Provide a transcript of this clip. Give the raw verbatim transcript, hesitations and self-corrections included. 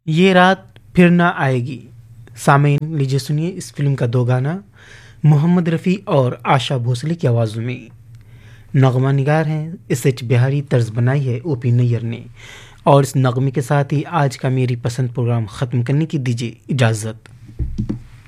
ये रात फिर ना आएगी। सामीन लीजिए सुनिए इस फिल्म का दो गाना मोहम्मद रफ़ी और आशा भोसले की आवाज़ों में। नगमा निगार हैं एस एच बिहारी, तर्ज बनाई है ओ पी नैयर ने। और इस नगमे के साथ ही आज का मेरी पसंद प्रोग्राम ख़त्म करने की दीजिए इजाज़त।